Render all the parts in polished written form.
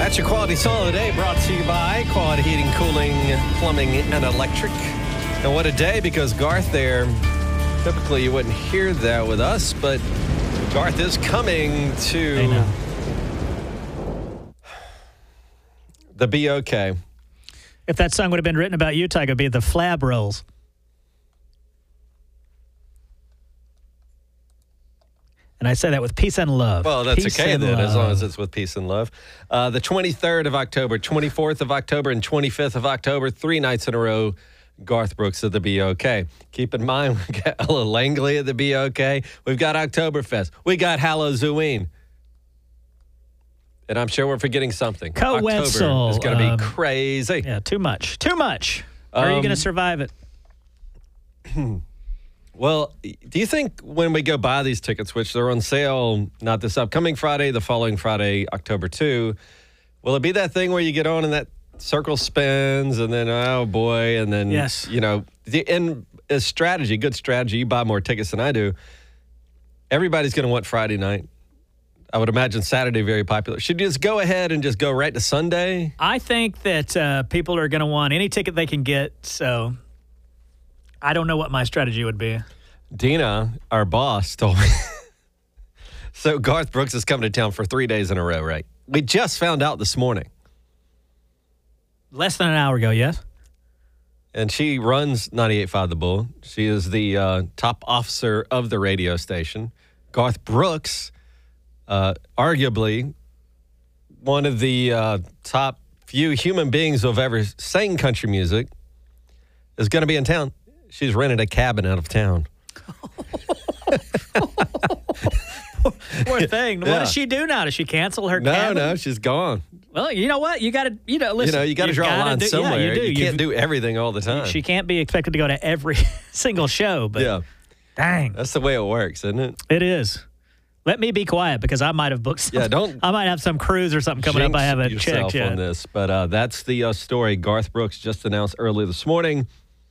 That's your Quality Song of the Day, brought to you by Quality Heating, Cooling, Plumbing, and Electric. And what a day, because Garth there, typically you wouldn't hear that with us, but Garth is coming to the BOK. If that song would have been written about you, Tiger, it'd be the Flab Rolls. And I say that with peace and love. Well, that's peace okay then, love. as long as it's with peace and love. The 23rd of October, 24th of October, and 25th of October, 3 nights in a row, Garth Brooks at the BOK. Keep in mind, we got Ella Langley at the BOK. We've got Oktoberfest. We got Halloween. And I'm sure we're forgetting something. Co-Wetzel. October is going to be crazy. Yeah, too much. Too much. How are you going to survive it? Well, do you think when we go buy these tickets, which they're on sale not this upcoming Friday, the following Friday, October 2, will it be that thing where you get on and that circle spins and then, oh boy, and then, yes, you know, and a strategy, good strategy, you buy more tickets than I do, everybody's going to want Friday night. I would imagine Saturday very popular. Should you just go ahead and just go right to Sunday? I think that people are going to want any ticket they can get, so I don't know what my strategy would be. Dina, our boss, told me. So Garth Brooks is coming to town for 3 days in a row, right? We just found out this morning. Less than an hour ago, yes? And she runs 98.5 The Bull. She is the top officer of the radio station. Garth Brooks, arguably one of the top few human beings who have ever sang country music, is going to be in town. She's rented a cabin out of town. Poor thing. Yeah. What does she do now? Does she cancel her cabin? No, she's gone. Well, you know what? You got to, listen. You got to draw a line somewhere. Yeah, you do. You can't do everything all the time. She can't be expected to go to every single show, but yeah. Dang. That's the way it works, isn't it? It is. Let me be quiet because I might have booked something. Yeah, don't. I might have some cruise or something coming up I haven't checked yet. On this, but that's the story. Garth Brooks just announced early this morning.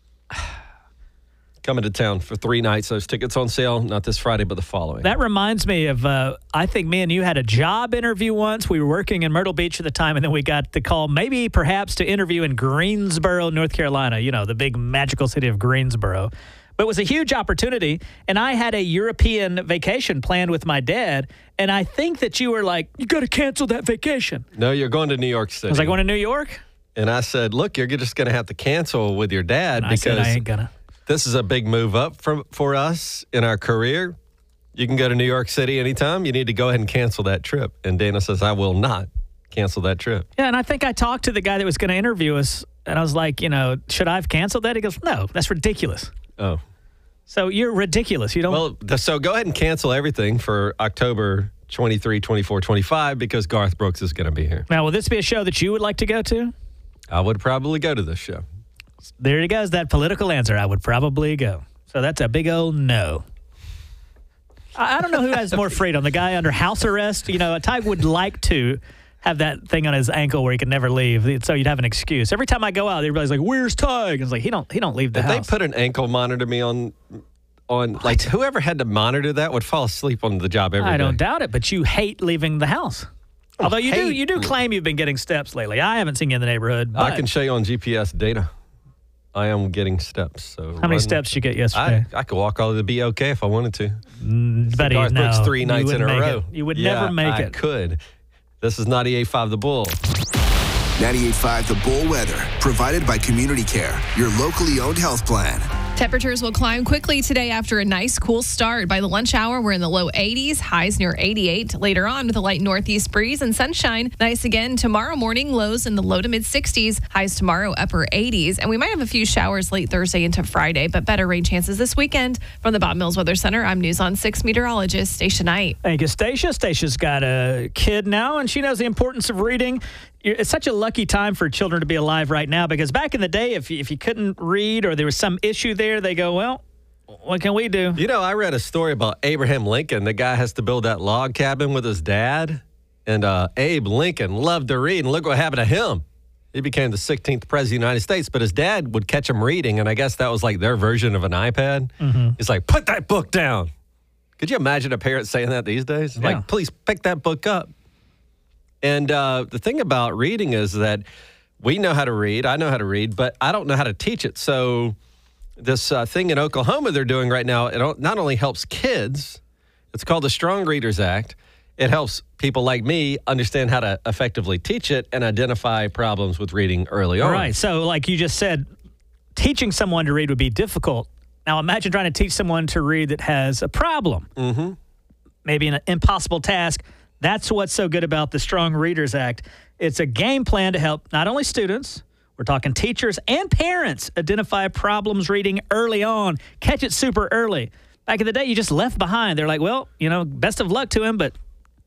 Coming to town for 3 nights. Those tickets on sale, not this Friday, but the following. That reminds me of, I think me and you had a job interview once. We were working in Myrtle Beach at the time, and then we got the call, maybe perhaps to interview in Greensboro, North Carolina, the big magical city of Greensboro. But it was a huge opportunity, and I had a European vacation planned with my dad, and I think that you were like, you got to cancel that vacation. No, you're going to New York City. Was I going to New York? And I said, look, you're just going to have to cancel with your dad and because I said, I ain't going to. This is a big move up for us in our career. You can go to New York City anytime. You need to go ahead and cancel that trip. And Dana says, I will not cancel that trip. Yeah, and I think I talked to the guy that was going to interview us, and I was like, should I have canceled that? He goes, no, that's ridiculous. Oh. So you're ridiculous. You don't. Well, so go ahead and cancel everything for October 23, 24, 25 because Garth Brooks is going to be here. Now, will this be a show that you would like to go to? I would probably go to this show. There he goes, that political answer. I would probably go. So that's a big old no. I don't know who has more freedom, the guy under house arrest. Ty would like to have that thing on his ankle where he can never leave, so you'd have an excuse. Every time I go out, everybody's like, "Where's Ty?" It's like he don't leave the house. If they put an ankle monitor me on like whoever had to monitor that would fall asleep on the job every day. I don't doubt it, but you hate leaving the house. Although you do claim you've been getting steps lately. I haven't seen you in the neighborhood. But I can show you on GPS data. I am getting steps. So how many steps did you get yesterday? I could walk all the BOK if I wanted to. Buddy, Garth no. Brooks 3 nights in a row. You would never make it. I could. This is 98.5 The Bull. 98.5 The Bull weather, provided by Community Care, your locally owned health plan. Temperatures will climb quickly today after a nice cool start. By the lunch hour, we're in the low 80s, highs near 88. Later on with a light northeast breeze and sunshine. Nice again tomorrow morning, lows in the low to mid 60s, highs tomorrow upper 80s. And we might have a few showers late Thursday into Friday, but better rain chances this weekend. From the Bob Mills Weather Center, I'm News on 6 meteorologist Stacia Knight. Thank you, Stacia. Stacia's got a kid now, and she knows the importance of reading. It's such a lucky time for children to be alive right now because back in the day, if you couldn't read or there was some issue there, they go, well, what can we do? I read a story about Abraham Lincoln. The guy has to build that log cabin with his dad. And Abe Lincoln loved to read. And look what happened to him. He became the 16th president of the United States. But his dad would catch him reading. And I guess that was like their version of an iPad. Mm-hmm. He's like, put that book down. Could you imagine a parent saying that these days? Yeah. Like, please pick that book up. And the thing about reading is that we know how to read. I know how to read, but I don't know how to teach it. So this thing in Oklahoma they're doing right now, it not only helps kids, it's called the Strong Readers Act. It helps people like me understand how to effectively teach it and identify problems with reading early on. Right. So like you just said, teaching someone to read would be difficult. Now imagine trying to teach someone to read that has a problem. Mm-hmm. Maybe an impossible task. That's what's so good about the Strong Readers Act. It's a game plan to help not only students, we're talking teachers and parents, identify problems reading early on, catch it super early. Back in the day, you just left behind. They're like, well, best of luck to him, but